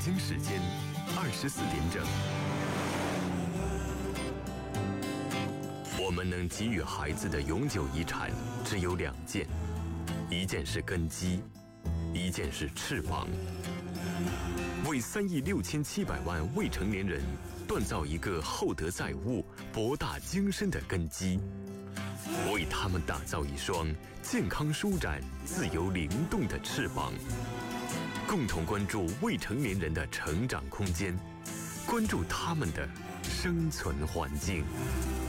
京时间24点整。我们能给予孩子的永久遗产只有2件，一件是根基，一件是翅膀。为3亿6700万未成年人锻造一个厚德载物、博大精深的根基，为他们打造一双健康舒展、自由灵动的翅膀。共同关注未成年人的成长空间，关注他们的生存环境。